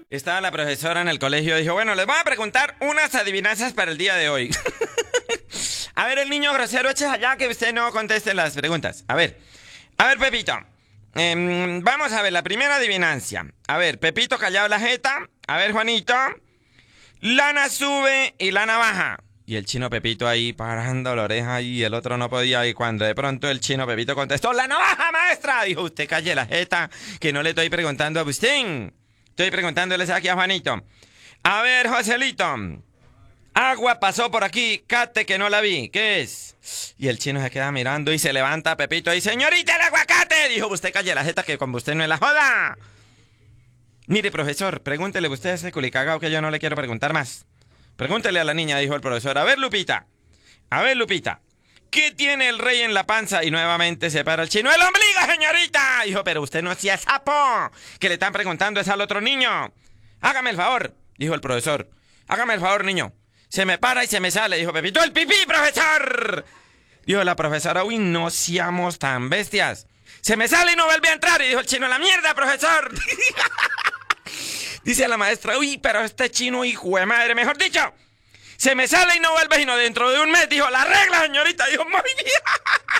Estaba la profesora en el colegio y dijo, bueno, les voy a preguntar unas adivinanzas para el día de hoy. A ver, el niño grosero, eche allá que usted no conteste las preguntas. A ver, Pepito. Vamos a ver la primera adivinancia. A ver, Pepito callado la jeta. A ver, Juanito. Lana sube y lana baja. Y el chino Pepito ahí parando la oreja y el otro no podía. Y cuando de pronto el chino Pepito contestó, ¡la navaja, maestra! Dijo, usted calle la jeta, que no le estoy preguntando a usted. Estoy preguntándoles aquí a Juanito. A ver, Joselito. Agua pasó por aquí, cate que no la vi. ¿Qué es? Y el chino se queda mirando y se levanta Pepito y señorita, el aguacate. Dijo, usted calle la jeta, que con usted no es la joda. Mire, profesor, pregúntele usted a ese culicagao que yo no le quiero preguntar más. Pregúntele a la niña, dijo el profesor. A ver, Lupita. ¿Qué tiene el rey en la panza? Y nuevamente se para el chino. ¡El ombligo, señorita! Dijo, pero usted no hacía sapo. Que le están preguntando es al otro niño. Hágame el favor, dijo el profesor. Hágame el favor, niño. Se me para y se me sale, dijo Pepito. ¡El pipí, profesor! Dijo la profesora. Uy, no seamos tan bestias. Se me sale y no vuelve a entrar. Y dijo el chino, ¡la mierda, profesor! Dice la maestra, uy, pero este chino, hijo de madre, mejor dicho, se me sale y no vuelve sino dentro de un mes. Dijo, la regla, señorita. Dijo, muy bien.